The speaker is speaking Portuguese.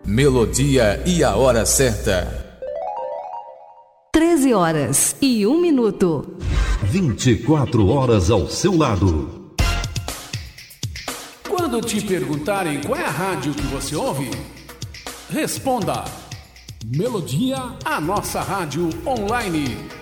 Melodia e a hora certa. 13h01. 24 horas ao seu lado. Quando te perguntarem qual é a rádio que você ouve, responda: Melodia, a nossa rádio online.